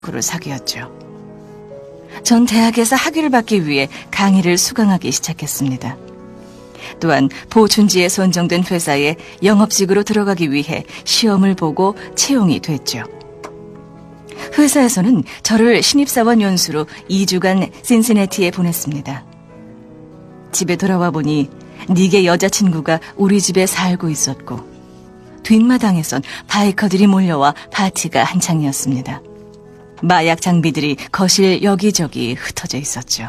그를 사귀었죠. 전 대학에서 학위를 받기 위해 강의를 수강하기 시작했습니다. 또한 보춘지에 선정된 회사에 영업직으로 들어가기 위해 시험을 보고 채용이 됐죠. 회사에서는 저를 신입사원 연수로 2주간 신시내티에 보냈습니다. 집에 돌아와 보니 닉의 여자친구가 우리 집에 살고 있었고 뒷마당에선 바이커들이 몰려와 파티가 한창이었습니다. 마약 장비들이 거실 여기저기 흩어져 있었죠.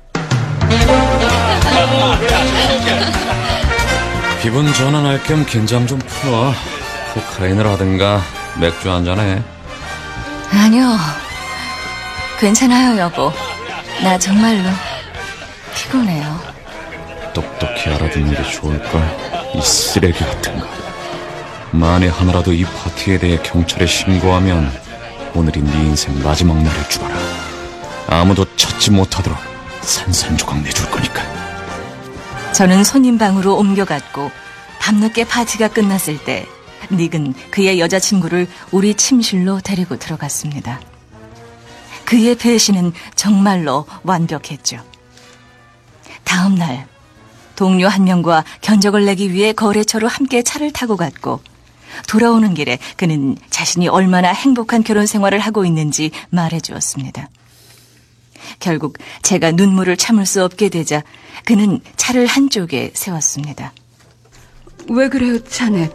기분 전환할 겸 긴장 좀 풀어. 코카인을 하든가 맥주 한잔해. 아니요. 괜찮아요, 여보. 나 정말로 피곤해요. 똑똑히 알아듣는 게 좋을걸. 이 쓰레기 같은 거. 만에 하나라도 이 파티에 대해 경찰에 신고하면 오늘이 네 인생 마지막 날일 줄 알아. 아무도 찾지 못하도록 산산조각 내줄 거니까. 저는 손님방으로 옮겨갔고 밤늦게 파티가 끝났을 때 닉은 그의 여자친구를 우리 침실로 데리고 들어갔습니다. 그의 배신은 정말로 완벽했죠. 다음 날 동료 한 명과 견적을 내기 위해 거래처로 함께 차를 타고 갔고 돌아오는 길에 그는 자신이 얼마나 행복한 결혼 생활을 하고 있는지 말해주었습니다. 결국 제가 눈물을 참을 수 없게 되자 그는 차를 한쪽에 세웠습니다. 왜 그래요, 자넷?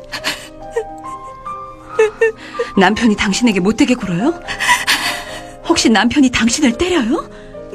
남편이 당신에게 못되게 굴어요? 혹시 남편이 당신을 때려요?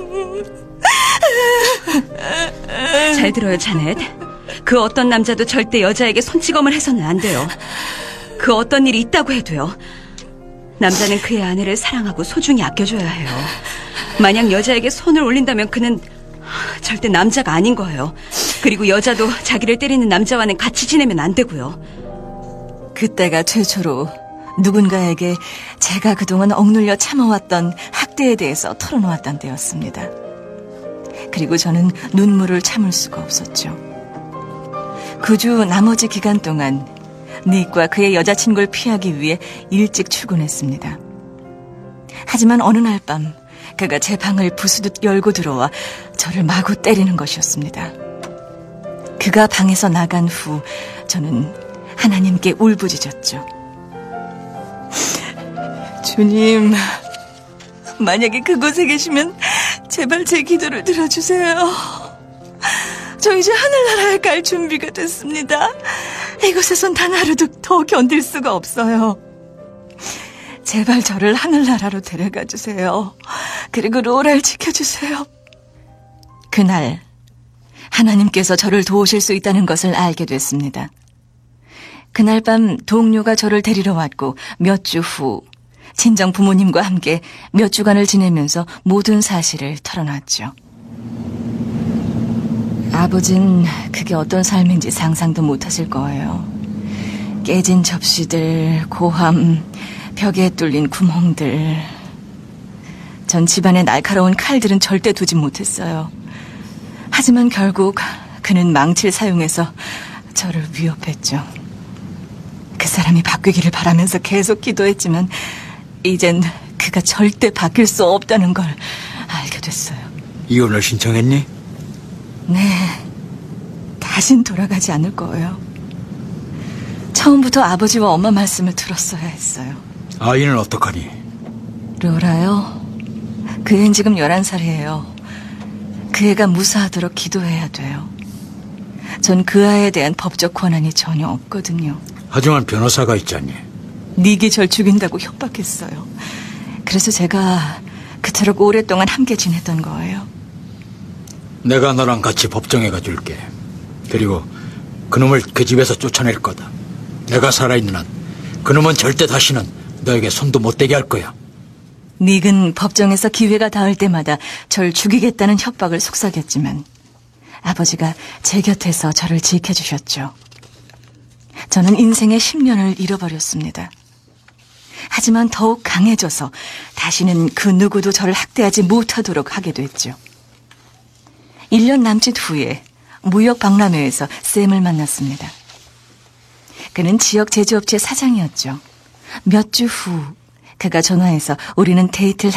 잘 들어요, 자넷. 그 어떤 남자도 절대 여자에게 손찌검을 해서는 안 돼요. 그 어떤 일이 있다고 해도요. 남자는 그의 아내를 사랑하고 소중히 아껴줘야 해요. 만약 여자에게 손을 올린다면 그는 절대 남자가 아닌 거예요. 그리고 여자도 자기를 때리는 남자와는 같이 지내면 안 되고요. 그때가 최초로 누군가에게 제가 그동안 억눌려 참아왔던 학대에 대해서 털어놓았던 때였습니다. 그리고 저는 눈물을 참을 수가 없었죠. 그 주 나머지 기간 동안 닉과 그의 여자친구를 피하기 위해 일찍 출근했습니다. 하지만 어느 날 밤 그가 제 방을 부수듯 열고 들어와 저를 마구 때리는 것이었습니다. 그가 방에서 나간 후 저는 하나님께 울부짖었죠. 주님, 만약에 그곳에 계시면 제발 제 기도를 들어주세요. 저 이제 하늘나라에 갈 준비가 됐습니다. 이곳에선 단 하루도 더 견딜 수가 없어요. 제발 저를 하늘나라로 데려가 주세요. 그리고 로라를 지켜주세요. 그날 하나님께서 저를 도우실 수 있다는 것을 알게 됐습니다. 그날 밤 동료가 저를 데리러 왔고 몇 주 후 친정 부모님과 함께 몇 주간을 지내면서 모든 사실을 털어놨죠. 아버진 그게 어떤 삶인지 상상도 못하실 거예요. 깨진 접시들, 고함, 벽에 뚫린 구멍들. 전 집안에 날카로운 칼들은 절대 두지 못했어요. 하지만 결국 그는 망치를 사용해서 저를 위협했죠. 그 사람이 바뀌기를 바라면서 계속 기도했지만 이젠 그가 절대 바뀔 수 없다는 걸 알게 됐어요. 이혼을 신청했니? 네, 다신 돌아가지 않을 거예요. 처음부터 아버지와 엄마 말씀을 들었어야 했어요. 아이는 어떡하니? 로라요? 그 애는 지금 11살이에요. 그 애가 무사하도록 기도해야 돼요. 전 그 아이에 대한 법적 권한이 전혀 없거든요. 하지만 변호사가 있지 않니? 닉이 절 죽인다고 협박했어요. 그래서 제가 그토록 오랫동안 함께 지냈던 거예요. 내가 너랑 같이 법정에 가줄게. 그리고 그놈을 그 집에서 쫓아낼 거다. 내가 살아있는 한 그놈은 절대 다시는 너에게 손도 못 대게 할 거야. 닉은 법정에서 기회가 닿을 때마다 절 죽이겠다는 협박을 속삭였지만 아버지가 제 곁에서 저를 지켜주셨죠. 저는 인생의 10년을 잃어버렸습니다. 하지만 더욱 강해져서 다시는 그 누구도 저를 학대하지 못하도록 하게 됐죠. 1년 남짓 후에 무역 박람회에서 샘을 만났습니다. 그는 지역 제조업체 사장이었죠. 몇 주 후 그가 전화해서 우리는 데이트를